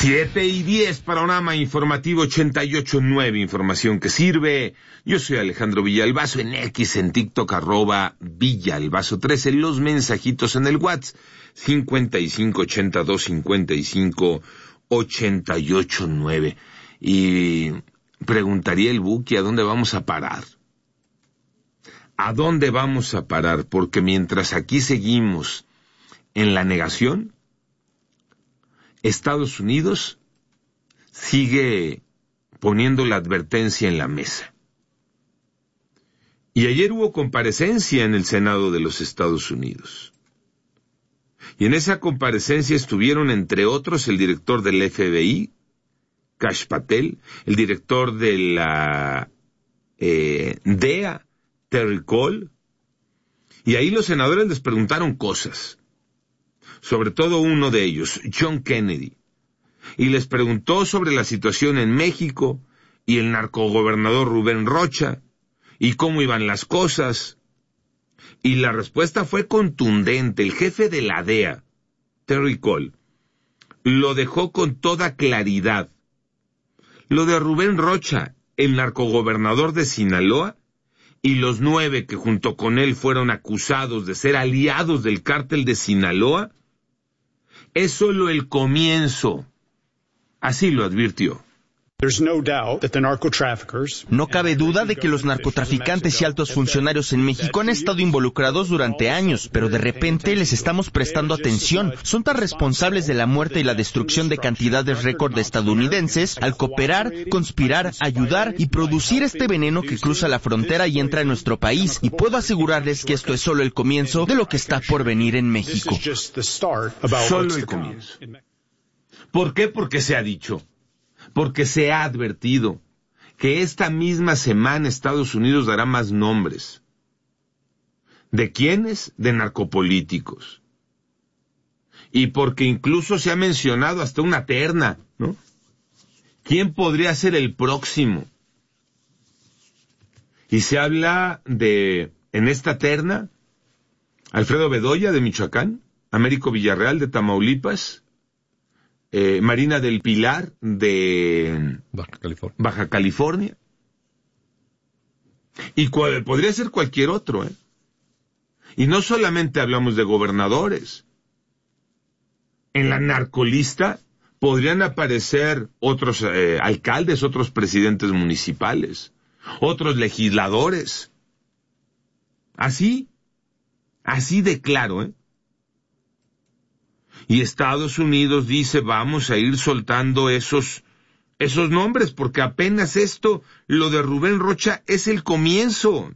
7:10, Panorama Informativo 88.9, información que sirve. Yo soy Alejandro Villalbazo, en X, en TikTok, @Villalbazo13, los mensajitos en el WhatsApp, 5582-5588.9. Y preguntaría el Buki, ¿a dónde vamos a parar? ¿A dónde vamos a parar? Porque mientras aquí seguimos en la negación, Estados Unidos sigue poniendo la advertencia en la mesa. Y ayer hubo comparecencia en el Senado de los Estados Unidos. Y en esa comparecencia estuvieron, entre otros, el director del FBI, Kash Patel, el director de la DEA, Terry Cole, y ahí los senadores les preguntaron cosas. Sobre todo uno de ellos, John Kennedy, y les preguntó sobre la situación en México y el narcogobernador Rubén Rocha, y cómo iban las cosas. Y la respuesta fue contundente. El jefe de la DEA, Terry Cole, lo dejó con toda claridad. Lo de Rubén Rocha, el narcogobernador de Sinaloa, y los 9 que junto con él fueron acusados de ser aliados del cártel de Sinaloa, es solo el comienzo. Así lo advirtió. No cabe duda de que los narcotraficantes y altos funcionarios en México han estado involucrados durante años, pero de repente les estamos prestando atención. Son tan responsables de la muerte y la destrucción de cantidades récord de estadounidenses al cooperar, conspirar, ayudar y producir este veneno que cruza la frontera y entra en nuestro país. Y puedo asegurarles que esto es solo el comienzo de lo que está por venir en México. Solo el comienzo. ¿Por qué? Porque se ha dicho. Porque se ha advertido que esta misma semana Estados Unidos dará más nombres. ¿De quiénes? De narcopolíticos. Y porque incluso se ha mencionado hasta una terna, ¿no? ¿Quién podría ser el próximo? Y se habla de, en esta terna, Alfredo Bedoya de Michoacán, Américo Villarreal de Tamaulipas, Marina del Pilar de Baja California. Y podría ser cualquier otro, ¿eh? Y no solamente hablamos de gobernadores. En la narcolista podrían aparecer otros alcaldes, otros presidentes municipales, otros legisladores. Así de claro, ¿eh? Y Estados Unidos dice, vamos a ir soltando esos nombres, porque apenas lo de Rubén Rocha, es el comienzo.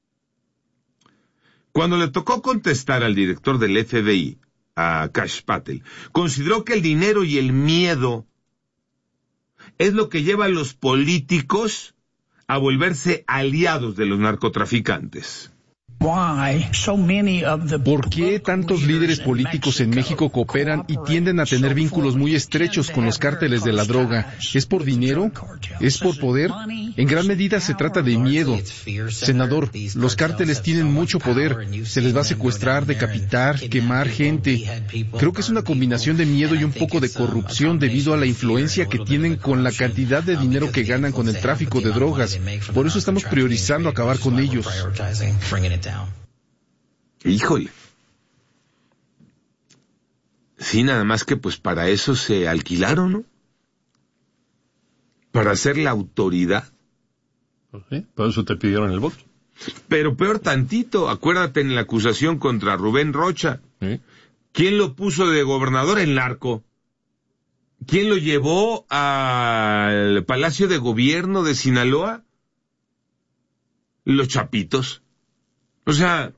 Cuando le tocó contestar al director del FBI, a Kash Patel, consideró que el dinero y el miedo es lo que lleva a los políticos a volverse aliados de los narcotraficantes. ¿Por qué tantos líderes políticos en México cooperan y tienden a tener vínculos muy estrechos con los cárteles de la droga? ¿Es por dinero? ¿Es por poder? En gran medida se trata de miedo. Senador, los cárteles tienen mucho poder. Se les va a secuestrar, decapitar, quemar gente. Creo que es una combinación de miedo y un poco de corrupción debido a la influencia que tienen con la cantidad de dinero que ganan con el tráfico de drogas. Por eso estamos priorizando acabar con ellos. Híjole. Sí, nada más que pues para eso se alquilaron, ¿no? Para ser la autoridad. Sí, por eso te pidieron el voto. Pero peor tantito, acuérdate en la acusación contra Rubén Rocha. Sí. ¿Quién lo puso de gobernador? El narco. ¿Quién lo llevó al Palacio de Gobierno de Sinaloa? Los chapitos. O sea,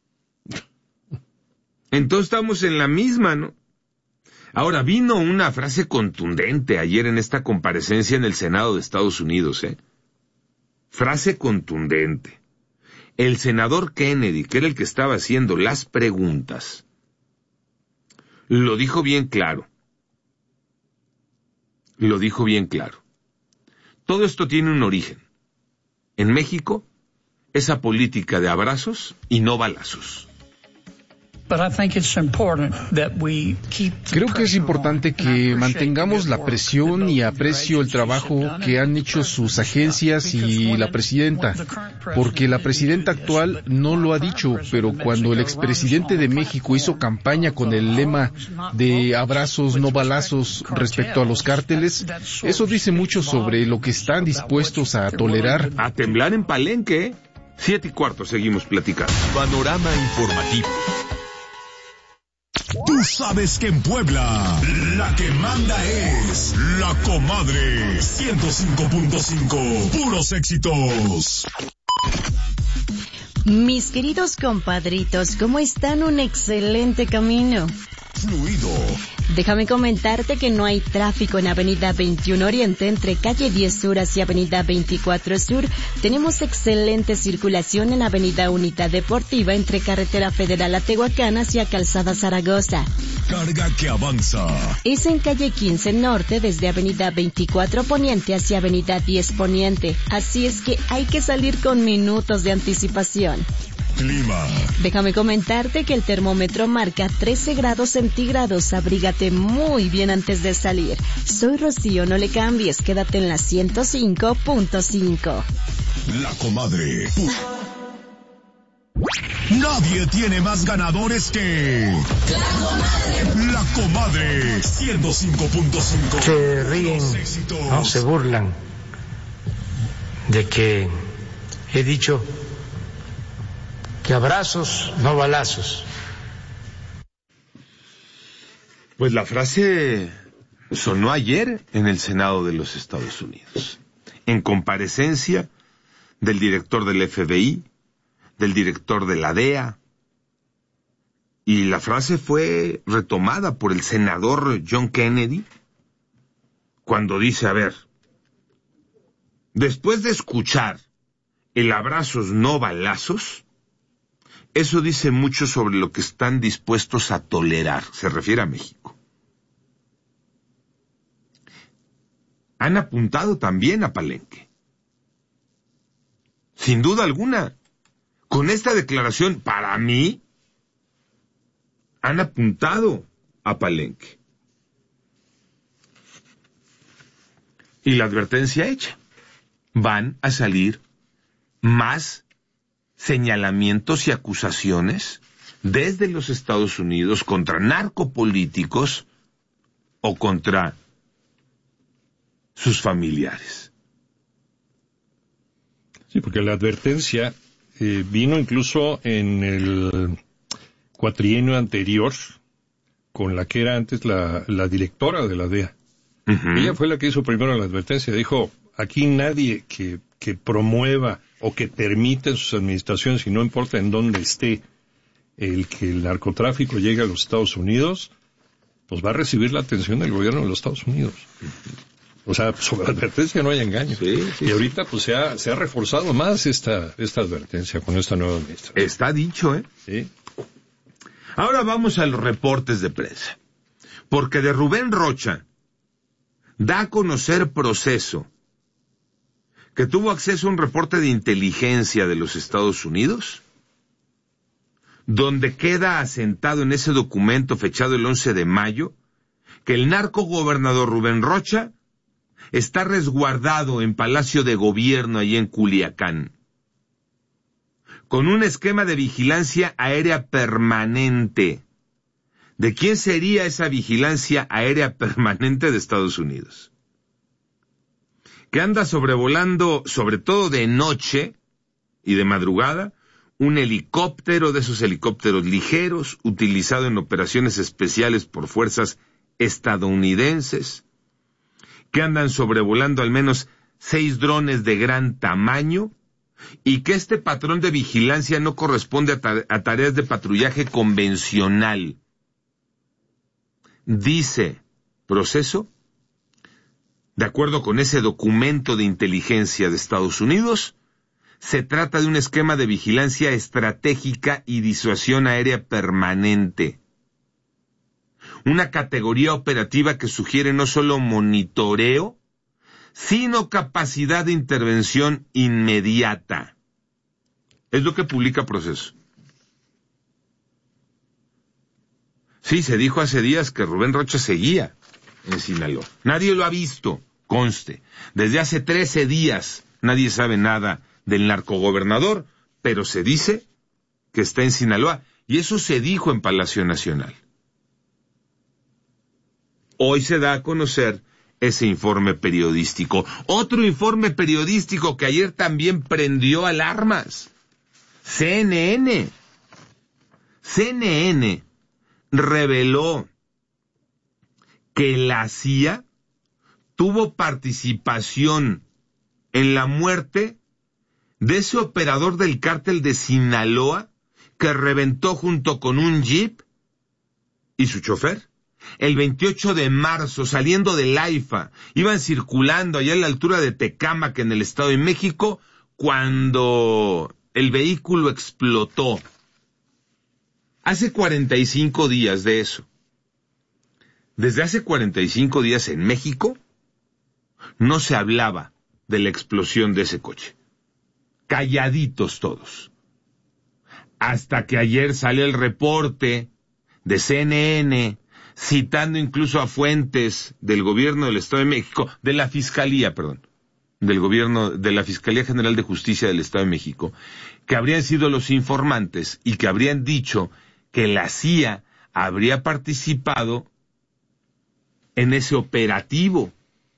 entonces estamos en la misma, ¿no? Ahora, vino una frase contundente ayer en esta comparecencia en el Senado de Estados Unidos, ¿eh? Frase contundente. El senador Kennedy, que era el que estaba haciendo las preguntas, lo dijo bien claro. Lo dijo bien claro. Todo esto tiene un origen. En México, esa política de abrazos y no balazos. Creo que es importante que mantengamos la presión y aprecio el trabajo que han hecho sus agencias y la presidenta, porque la presidenta actual no lo ha dicho, pero cuando el expresidente de México hizo campaña con el lema de abrazos, no balazos respecto a los cárteles, eso dice mucho sobre lo que están dispuestos a tolerar. A temblar en Palenque. 7:15, seguimos platicando. Panorama informativo. Tú sabes que en Puebla, la que manda es La Comadre 105.5. Puros éxitos. Mis queridos compadritos, ¿cómo están? Un excelente camino. Fluido. Déjame comentarte que no hay tráfico en Avenida 21 Oriente entre calle 10 Sur hacia Avenida 24 Sur. Tenemos excelente circulación en Avenida Unidad Deportiva entre Carretera Federal a Tehuacán hacia Calzada Zaragoza. Carga que avanza. Es en calle 15 Norte desde Avenida 24 Poniente hacia Avenida 10 Poniente. Así es que hay que salir con minutos de anticipación. Clima. Déjame comentarte que el termómetro marca 13 grados centígrados. Abrígate muy bien antes de salir. Soy Rocío, no le cambies. Quédate en la 105.5. La Comadre. Nadie tiene más ganadores que La Comadre 105.5. Se ríen, ¿no? Se burlan de que he dicho que abrazos, no balazos. Pues la frase sonó ayer en el Senado de los Estados Unidos, en comparecencia del director del FBI, del director de la DEA, y la frase fue retomada por el senador John Kennedy, cuando dice, a ver, después de escuchar el abrazos no balazos, eso dice mucho sobre lo que están dispuestos a tolerar. Se refiere a México. Han apuntado también a Palenque. Sin duda alguna, con esta declaración, para mí, han apuntado a Palenque. Y la advertencia hecha. Van a salir más señalamientos y acusaciones desde los Estados Unidos contra narcopolíticos o contra sus familiares. Sí, porque la advertencia vino incluso en el cuatrienio anterior con la que era antes la directora de la DEA. Uh-huh. Ella fue la que hizo primero la advertencia. Dijo, aquí nadie que promueva o que permita en sus administraciones, y no importa en dónde esté, el que el narcotráfico llegue a los Estados Unidos, pues va a recibir la atención del gobierno de los Estados Unidos. O sea, sobre la advertencia no hay engaño. Sí, y ahorita pues se ha reforzado más esta advertencia con esta nueva administración. Está dicho, ¿eh? Sí. Ahora vamos a los reportes de prensa. Porque de Rubén Rocha da a conocer Proceso que tuvo acceso a un reporte de inteligencia de los Estados Unidos, donde queda asentado en ese documento fechado el 11 de mayo, que el narcogobernador Rubén Rocha está resguardado en Palacio de Gobierno allí en Culiacán, con un esquema de vigilancia aérea permanente. ¿De quién sería esa vigilancia aérea permanente de Estados Unidos? Que anda sobrevolando, sobre todo de noche y de madrugada, un helicóptero de esos helicópteros ligeros, utilizado en operaciones especiales por fuerzas estadounidenses, que andan sobrevolando al menos 6 drones de gran tamaño, y que este patrón de vigilancia no corresponde a tareas de patrullaje convencional. Dice Proceso, de acuerdo con ese documento de inteligencia de Estados Unidos, se trata de un esquema de vigilancia estratégica y disuasión aérea permanente. Una categoría operativa que sugiere no solo monitoreo, sino capacidad de intervención inmediata. Es lo que publica Proceso. Sí, se dijo hace días que Rubén Rocha seguía en Sinaloa. Nadie lo ha visto, conste. Desde hace 13 días nadie sabe nada del narcogobernador, pero se dice que está en Sinaloa, y eso se dijo en Palacio Nacional. Hoy se da a conocer ese informe periodístico. Otro informe periodístico que ayer también prendió alarmas. CNN reveló que la CIA tuvo participación en la muerte de ese operador del cártel de Sinaloa que reventó junto con un jeep y su chofer. El 28 de marzo, saliendo del AIFA, iban circulando allá a la altura de Tecámac, en el Estado de México, cuando el vehículo explotó. Hace 45 días de eso. Desde hace 45 días en México no se hablaba de la explosión de ese coche. Calladitos todos. Hasta que ayer sale el reporte de CNN, citando incluso a fuentes del gobierno del Estado de México, de la Fiscalía General de Justicia del Estado de México, que habrían sido los informantes y que habrían dicho que la CIA habría participado en ese operativo.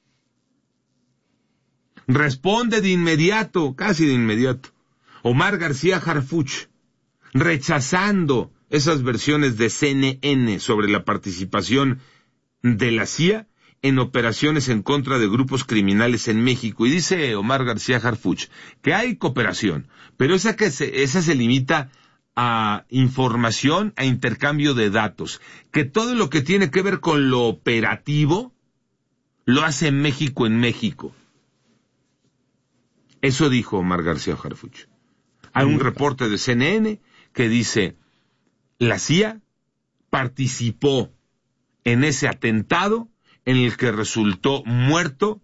Responde de inmediato, casi de inmediato, Omar García Harfuch, rechazando esas versiones de CNN sobre la participación de la CIA en operaciones en contra de grupos criminales en México. Y dice Omar García Harfuch que hay cooperación, pero esa se limita a información, a intercambio de datos, que todo lo que tiene que ver con lo operativo lo hace México en México. Eso dijo Omar García Harfuch. Hay un reporte de CNN que dice: la CIA participó en ese atentado en el que resultó muerto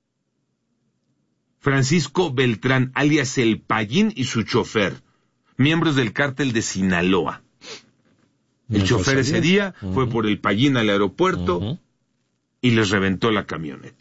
Francisco Beltrán, alias El Payín, y su chofer, miembros del cártel de Sinaloa. El chofer ese día fue por El Payín al aeropuerto y les reventó la camioneta.